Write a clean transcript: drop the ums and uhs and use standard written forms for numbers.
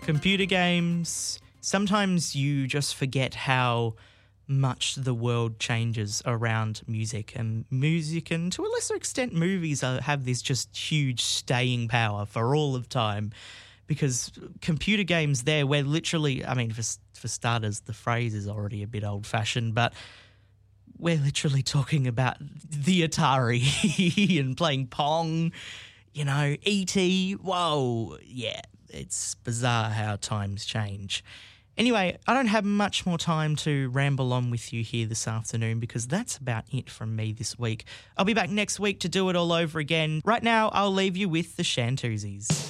computer games, sometimes you just forget how much the world changes around music, and to a lesser extent movies have this just huge staying power for all of time, because computer games there, we're literally, I mean, for starters, the phrase is already a bit old-fashioned, but we're literally talking about the Atari and playing Pong, you know, E.T., whoa, yeah, it's bizarre how times change. Anyway, I don't have much more time to ramble on with you here this afternoon, because that's about it from me this week. I'll be back next week to do it all over again. Right now, I'll leave you with the Shantoozies.